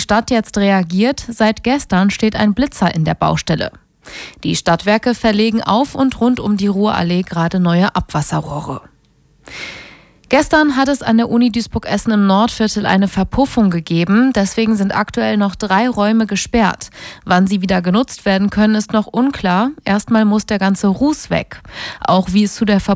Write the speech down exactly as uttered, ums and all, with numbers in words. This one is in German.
Stadt jetzt reagiert. Seit gestern steht ein Blitzer in der Baustelle. Die Stadtwerke verlegen auf und rund um die Ruhrallee gerade neue Abwasserrohre. Gestern hat es an der Uni Duisburg-Essen im Nordviertel eine Verpuffung gegeben. Deswegen sind aktuell noch drei Räume gesperrt. Wann sie wieder genutzt werden können, ist noch unklar. Erstmal muss der ganze Ruß weg. Auch wie es zu der Verpuffung